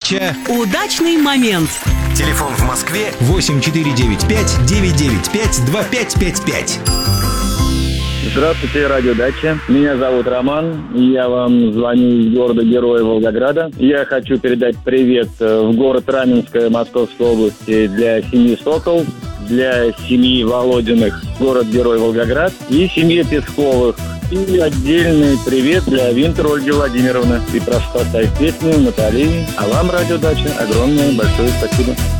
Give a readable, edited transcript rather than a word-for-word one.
Радиодача. Удачный момент. Телефон в Москве 8495-995-2555. Здравствуйте, радиодача. Меня зовут Роман. Я вам звоню из города-героя Волгограда. Я хочу передать привет в город Раменское Московской области для семьи Сокол, для семьи Володиных, город-герой Волгоград, и семье Песковых. И отдельный привет для Винтер Ольги Владимировны. И прошу поставить песню Натали. А вам, радиодача, огромное большое спасибо.